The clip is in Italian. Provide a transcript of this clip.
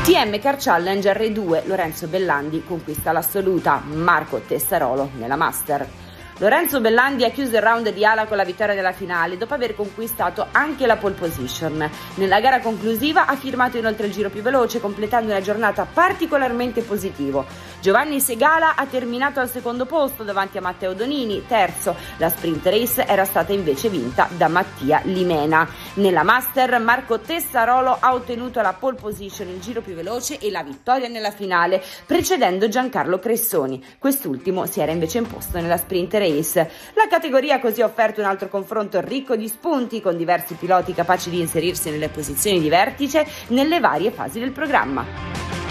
TM Car Challenge R2, Lorenzo Bellandi conquista l'assoluta, Marco Tessarolo nella Master. Lorenzo Bellandi ha chiuso il round di ala con la vittoria della finale dopo aver conquistato anche la pole position. Nella gara conclusiva ha firmato inoltre il giro più veloce, completando una giornata particolarmente positiva. Giovanni Segala ha terminato al secondo posto davanti a Matteo Donini, terzo. La sprint race era stata invece vinta da Mattia Limena. Nella Master Marco Tessarolo ha ottenuto la pole position, il giro più veloce e la vittoria nella finale, precedendo Giancarlo Cressoni. Quest'ultimo si era invece imposto nella sprint race. La categoria ha così offerto un altro confronto ricco di spunti, con diversi piloti capaci di inserirsi nelle posizioni di vertice nelle varie fasi del programma.